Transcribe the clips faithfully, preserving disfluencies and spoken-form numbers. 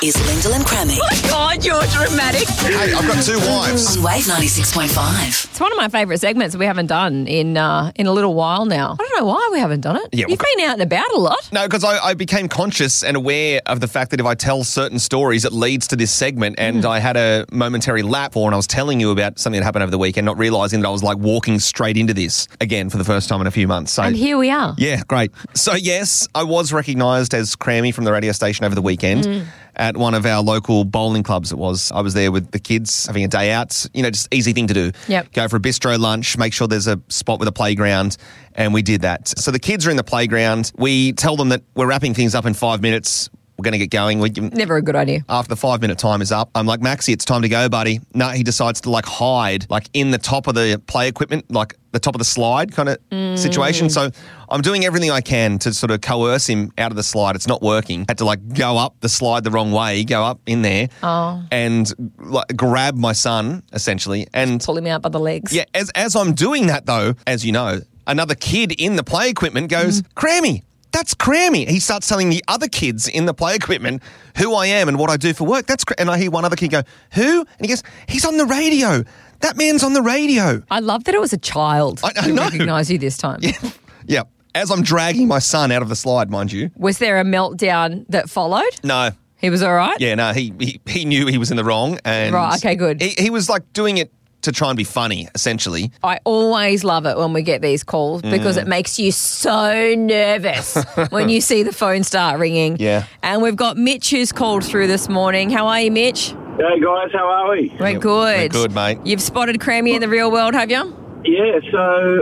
is Lyndall and Crammy. Oh, God, you're dramatic. Hey, I've got two wives. On Wave ninety-six point five. It's one of my favourite segments we haven't done in uh, in a little while now. I don't know why we haven't done it. Yeah, You've well, been out and about a lot. No, because I, I became conscious and aware of the fact that if I tell certain stories, it leads to this segment. And mm. I had a momentary lap for, and I was telling you about something that happened over the weekend, not realising that I was like walking straight into this again for the first time in a few months. So, and here we are. Yeah, great. So, yes, I was recognised as Crammy from the radio station over the weekend. Mm. At one of our local bowling clubs it was. I was there with the kids having a day out. You know, just easy thing to do. Yep. Go for a bistro lunch, make sure there's a spot with a playground, and we did that. So the kids are in the playground. We tell them that we're wrapping things up in five minutes. We're going to get going. We, Never a good idea. After the five-minute time is up, I'm like, Maxie, it's time to go, buddy. No, he decides to, like, hide, like, in the top of the play equipment, like the top of the slide kind of mm. situation. So I'm doing everything I can to sort of coerce him out of the slide. It's not working. Had to, like, go up the slide the wrong way, go up in there oh. and, like, grab my son, essentially. And pull him out by the legs. Yeah, as, as I'm doing that, though, as you know, another kid in the play equipment goes, mm. Crammy. That's Crammy. He starts telling the other kids in the play equipment who I am and what I do for work. That's And I hear one other kid go, who? And he goes, he's on the radio. That man's on the radio. I love that it was a child I, I who know. recognised you this time. Yeah. yeah. As I'm dragging my son out of the slide, mind you. Was there a meltdown that followed? No. He was all right? Yeah, no, he he, he knew he was in the wrong. And right, okay, good. He, he was like doing it to try and be funny, essentially. I always love it when we get these calls because mm. it makes you so nervous when you see the phone start ringing. Yeah. And we've got Mitch who's called through this morning. How are you, Mitch? Hey, guys, how are we? We're good. We're good, mate. You've spotted Crammy in the real world, have you? Yeah, so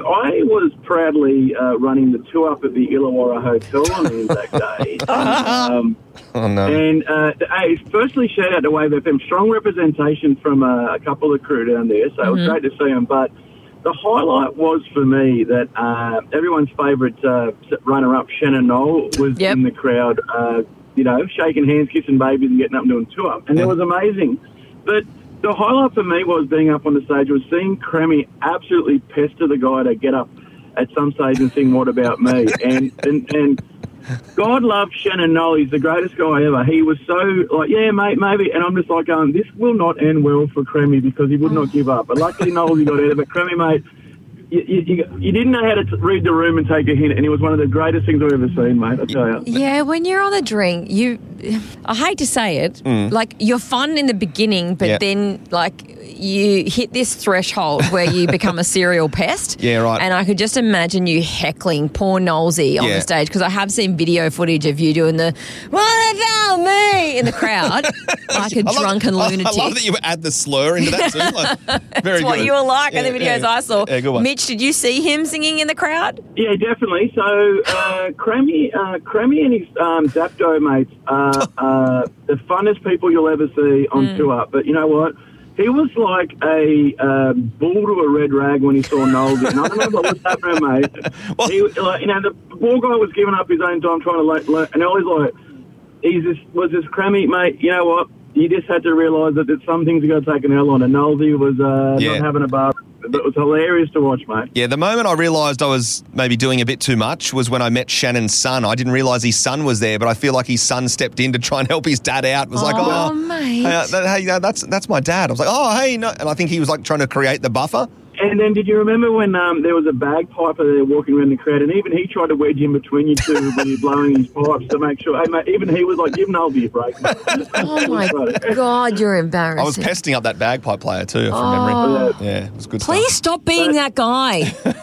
I was proudly uh, running the tour up at the Illawarra Hotel on Anzac Day. um, oh, no. And, uh, hey, firstly, shout out to Wave F M. Strong representation from uh, a couple of the crew down there, so mm-hmm. it was great to see them. But the highlight was for me that uh, everyone's favourite uh, runner-up, Shannon Knoll, was yep. in the crowd, uh, you know, shaking hands, kissing babies and getting up and doing tour. And it was amazing. But the highlight for me was being up on the stage, was seeing Crammy absolutely pester the guy to get up at some stage and sing What About Me. And and, and God love Shannon Knoll. He's the greatest guy ever. He was so like, yeah, mate, maybe. And I'm just like going, this will not end well for Crammy because he would not give up. But luckily, Knowles, he got out of it. Crammy, mate, you, you, you didn't know how to read the room and take a hint, and it was one of the greatest things I've ever seen, mate, I tell you. Yeah, when you're on the drink, you, I hate to say it, mm. like, you're fun in the beginning, but yep. then, like, you hit this threshold where you become a serial pest. Yeah, right. And I could just imagine you heckling poor Knowlesy on yeah. the stage, because I have seen video footage of you doing the, what about me, in the crowd, like a love, drunken I, lunatic. I love that you add the slur into that too. Like, very That's what good. you were like yeah, in the videos yeah, I saw. Yeah, good one. Mitch, did you see him singing in the crowd? Yeah, definitely. So, uh, Crammy, uh, Crammy and his um, Zapdo mates are uh, the funnest people you'll ever see on mm. tour. But you know what? He was like a uh, bull to a red rag when he saw Knowles. And I don't know what was happening, mate. Well, he, like, you know, the poor guy was giving up his own time trying to learn, learn and I was like, he's this, was this Crammy, mate, you know what? You just had to realise that there's some things you got to take an L on. And Knowlesy was uh, yeah. not having a bar. It was hilarious to watch, mate. Yeah, the moment I realised I was maybe doing a bit too much was when I met Shannon's son. I didn't realise his son was there, but I feel like his son stepped in to try and help his dad out. It was oh, like, oh, mate. Hey, uh, that, hey uh, that's that's my dad. I was like, oh, hey, no. And I think he was like trying to create the buffer. And then did you remember when um, there was a bagpiper there walking around the crowd, and even he tried to wedge in between you two when you're blowing his pipes to make sure, hey, mate, even he was like, give Knowlesy a break. Oh, my God, you're embarrassing. I was pesting up that bagpipe player too, from oh. memory. Yeah, it was good Please stuff. stop being that guy.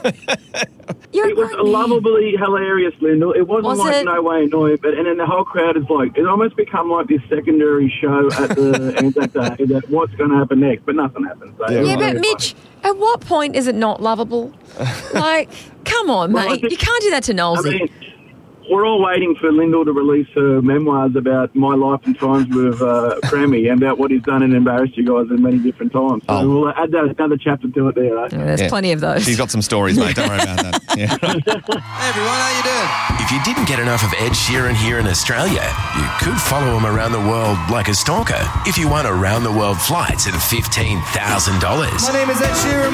You're it was a lovably hilarious, Lyndall. It wasn't was like it? no way annoying, but and then the whole crowd is like, it almost become like this secondary show at the Anzac Day that what's going to happen next, but nothing happens. So yeah, yeah right. but Mitch, at what point is it not lovable? Like, come on, well, mate. think, you can't do that to Knowlesy. I mean, we're all waiting for Lyndall to release her memoirs about my life and times with uh, Crammy and about what he's done and embarrassed you guys in many different times. So oh. we'll add that, another chapter to it there. Eh? Yeah, there's yeah. plenty of those. She's got some stories, mate. Don't worry about that. Yeah. Hey, everyone. How you doing? If you didn't get enough of Ed Sheeran here in Australia, you could follow him around the world like a stalker if you won around-the-world flights at fifteen thousand dollars. My name is Ed Sheeran.